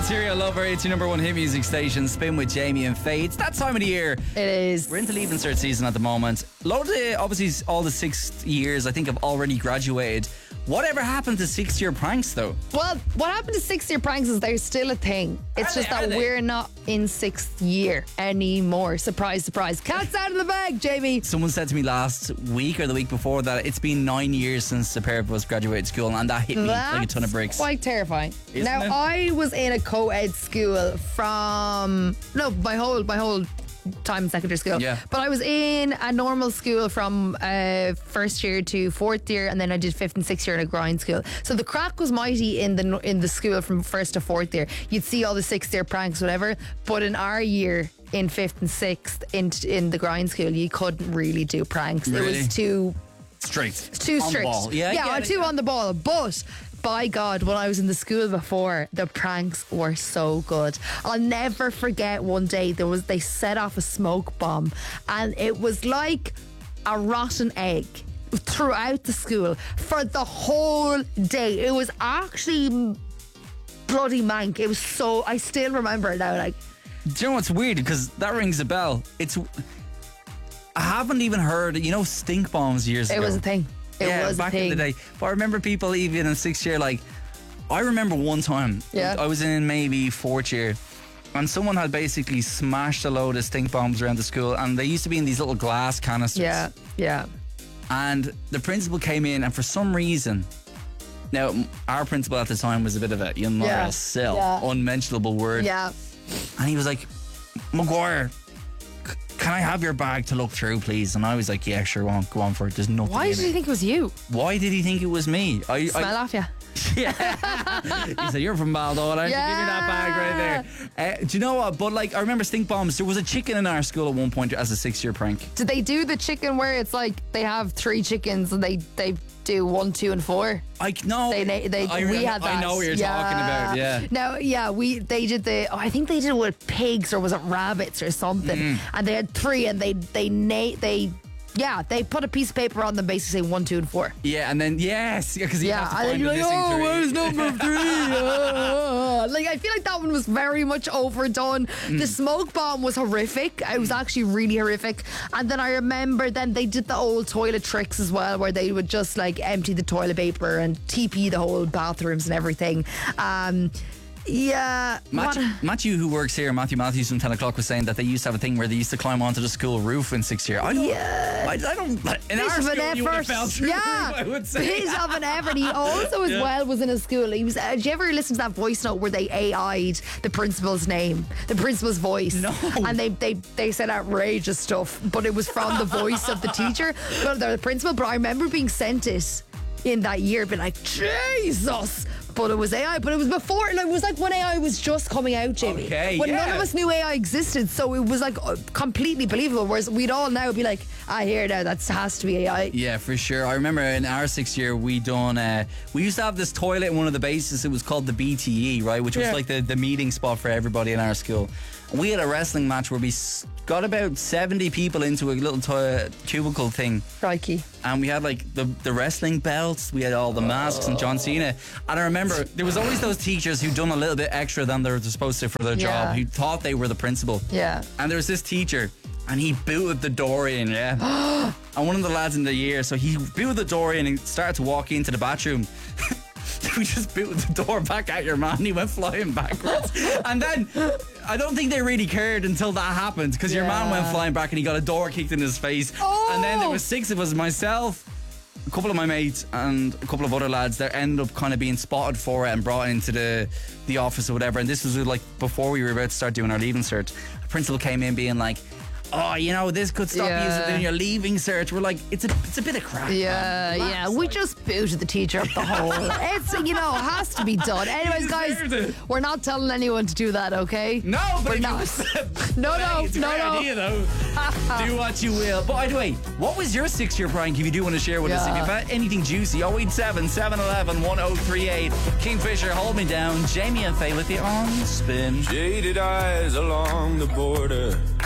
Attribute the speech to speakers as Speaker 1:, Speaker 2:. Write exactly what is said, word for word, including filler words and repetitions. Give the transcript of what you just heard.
Speaker 1: Serial Lover, it's your number one hit music station. Spin with Jamie and Faye. It's that time of the year.
Speaker 2: It is.
Speaker 1: We're into Leaving Cert season at the moment. Load of the, obviously, all the sixth years, I think, have already graduated. Whatever happened to sixth year pranks, though?
Speaker 2: Well, what happened to sixth year pranks is they're still a thing. It's
Speaker 1: Are
Speaker 2: just
Speaker 1: they? Are
Speaker 2: that
Speaker 1: they?
Speaker 2: we're not in sixth year anymore. Surprise, surprise. Cat's out of the bag, Jamie.
Speaker 1: Someone said to me last week or the week before that it's been nine years since a pair of us graduated school, and that hit me
Speaker 2: That's
Speaker 1: like a ton of bricks.
Speaker 2: quite terrifying.
Speaker 1: Isn't
Speaker 2: now,
Speaker 1: it?
Speaker 2: I was in a co-ed school from, no, my whole, my whole time in secondary school.
Speaker 1: Yeah.
Speaker 2: But I was in a normal school from uh, first year to fourth year, and then I did fifth and sixth year in a grind school. So the crack was mighty in the in the school from first to fourth year. You'd see all the sixth year pranks, whatever. But in our year, in fifth and sixth, in in the grind school, you couldn't really do pranks. It
Speaker 1: Really?
Speaker 2: was too
Speaker 1: Straight.
Speaker 2: too
Speaker 1: On the
Speaker 2: strict.
Speaker 1: ball. Yeah, I
Speaker 2: yeah,
Speaker 1: get it,
Speaker 2: too
Speaker 1: yeah.
Speaker 2: on the ball. But by God, when I was in the school before, the pranks were so good. I'll never forget one day there was they set off a smoke bomb, and it was like a rotten egg throughout the school for the whole day. It was actually bloody mank. It was so, I still remember it now. Like,
Speaker 1: Do you know what's weird? Because that rings a bell. It's. I haven't even heard, you know, stink bombs years
Speaker 2: it
Speaker 1: ago.
Speaker 2: was a thing. It
Speaker 1: yeah,
Speaker 2: was
Speaker 1: back
Speaker 2: a thing.
Speaker 1: in the day. But I remember people even in sixth year, like, I remember one time,
Speaker 2: Yeah.
Speaker 1: I was in maybe fourth year, and someone had basically smashed a load of stink bombs around the school, and they used to be in these little glass canisters.
Speaker 2: Yeah, yeah.
Speaker 1: And the principal came in, and for some reason, now our principal at the time was a bit of a, you know,
Speaker 2: Yeah.
Speaker 1: a sill,
Speaker 2: Yeah.
Speaker 1: unmentionable word.
Speaker 2: Yeah.
Speaker 1: And he was like, Maguire, c- can I have your bag to look through, please? And I was like, yeah, sure, won't go on for it. There's nothing
Speaker 2: Why
Speaker 1: in
Speaker 2: did
Speaker 1: it.
Speaker 2: you think it was you?
Speaker 1: Why did he think it was me? I,
Speaker 2: Smell
Speaker 1: I,
Speaker 2: off you.
Speaker 1: yeah. He said, you're from Baldon, aren't you? Give me that bag right there. Uh, do you know what? But like, I remember stink bombs. There was a chicken in our school at one point as a six-year prank.
Speaker 2: Did they do the chicken where it's like they have three chickens and they, they do one, two, and four?
Speaker 1: I no.
Speaker 2: They, they, they
Speaker 1: I,
Speaker 2: we
Speaker 1: remember-
Speaker 2: had that.
Speaker 1: I know what you're talking about. Yeah.
Speaker 2: No, yeah, we they did the. Oh, I think they did it with pigs or was it rabbits or something?
Speaker 1: Mm.
Speaker 2: And they had three, and they they na- they. Yeah, they put a piece of paper on them basically saying one, two, and four.
Speaker 1: Yeah, and then yes, because you
Speaker 2: Yeah,
Speaker 1: have to
Speaker 2: and then
Speaker 1: find
Speaker 2: you're
Speaker 1: the
Speaker 2: like,
Speaker 1: missing
Speaker 2: oh,
Speaker 1: three.
Speaker 2: where's number three? Oh. Like, I feel like that one was very much overdone.
Speaker 1: Mm.
Speaker 2: The smoke bomb was horrific. It was actually really horrific. And then I remember then they did the old toilet tricks as well, where they would just like empty the toilet paper and T P the whole bathrooms and everything. Um, yeah.
Speaker 1: Matthew,
Speaker 2: what-
Speaker 1: Matthew, who works here, Matthew Matthews from ten o'clock, was saying that they used to have a thing where they used to climb onto the school roof in sixth year. I don't,
Speaker 2: Yeah.
Speaker 1: I, I don't. In
Speaker 2: Bit
Speaker 1: our
Speaker 2: of
Speaker 1: school,
Speaker 2: an
Speaker 1: you would have
Speaker 2: effort.
Speaker 1: fell through
Speaker 2: Yeah,
Speaker 1: the roof, I would say.
Speaker 2: bit of an effort. He also, as
Speaker 1: Yeah.
Speaker 2: well, was in a school. He was. Uh, did you ever listen to that voice note where they A I'd the principal's name, the principal's voice?
Speaker 1: No.
Speaker 2: And they they they said outrageous stuff, but it was from the voice of the teacher, well, the principal. But I remember being sent it in that year, being like, Jesus. But it was A I, but it was before, like, it was like when A I was just coming out, Jamie.
Speaker 1: Okay,
Speaker 2: when none
Speaker 1: yeah.
Speaker 2: of us knew A I existed, so it was like uh, completely believable. Whereas we'd all now be like, I hear now that has to be A I.
Speaker 1: Yeah, for sure. I remember in our sixth year, we done. Uh, we used to have this toilet in one of the bases. It was called the B T E, right, which was
Speaker 2: Yeah.
Speaker 1: like the, the meeting spot for everybody in our school. And we had a wrestling match where we s- got about seventy people into a little to- cubicle thing.
Speaker 2: Crikey.
Speaker 1: And we had like the, the wrestling belts, we had all the masks and John Cena. And I remember there was always those teachers who'd done a little bit extra than they were supposed to for their
Speaker 2: Yeah.
Speaker 1: job, who thought they were the principal.
Speaker 2: Yeah.
Speaker 1: And there was this teacher, and he booted the door in, yeah. And one of the lads in the year, so he booted the door in and started to walk into the bathroom. We just booted the door back at your man. He went flying backwards. And then I don't think they really cared until that happened, because your man went
Speaker 2: Yeah.
Speaker 1: flying back and he got a door kicked in his face.
Speaker 2: Oh!
Speaker 1: And then there was six of us, myself, a couple of my mates, and a couple of other lads that ended up kind of being spotted for it and brought into the the office or whatever. And this was like before we were about to start doing our leaving cert. The principal came in being like, oh, you know, this could stop
Speaker 2: Yeah.
Speaker 1: you doing your leaving cert. We're like, it's a it's a bit of crap.
Speaker 2: Yeah,
Speaker 1: man. Relax,
Speaker 2: yeah. We
Speaker 1: like.
Speaker 2: just booted the teacher up the hole. It's, you know, it has to be done. Anyways, guys,
Speaker 1: deserved it.
Speaker 2: we're not telling anyone to do that, okay?
Speaker 1: No, but
Speaker 2: We're
Speaker 1: if
Speaker 2: not.
Speaker 1: you said-
Speaker 2: No,
Speaker 1: Hey,
Speaker 2: no,
Speaker 1: it's a
Speaker 2: no,
Speaker 1: great
Speaker 2: no.
Speaker 1: idea, though. Do what you will. But by the way, what was your six-year prank? If you do want to share with us, if
Speaker 2: Yeah.
Speaker 1: you've had anything juicy, oh eight seven, seven one one, one oh three eight. Kingfisher, Hold Me Down. Jamie and Faye with you on Spin.
Speaker 3: Jaded eyes along the border.